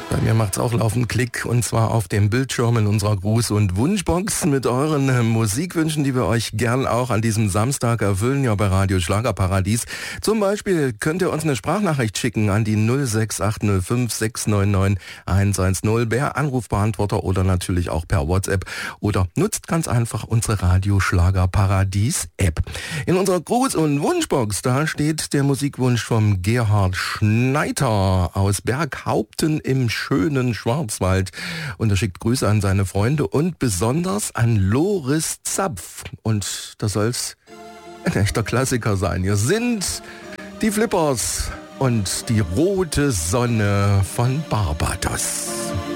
Bei mir macht's auch laufend Klick, und zwar auf dem Bildschirm in unserer Gruß- und Wunschbox mit euren Musikwünschen, die wir euch gern auch an diesem Samstag erfüllen, ja bei Radio Schlagerparadies. Zum Beispiel könnt ihr uns eine Sprachnachricht schicken an die 06805 699 110 per Anrufbeantworter oder natürlich auch per WhatsApp oder nutzt ganz einfach unsere Radio Schlagerparadies App. In unserer Gruß- und Wunschbox, da steht der Musikwunsch vom Gerhard Schneider aus Berghaupten im schönen Schwarzwald, und er schickt Grüße an seine Freunde und besonders an Loris Zapf, und da soll's ein echter Klassiker sein. Hier sind die Flippers und die rote Sonne von Barbados.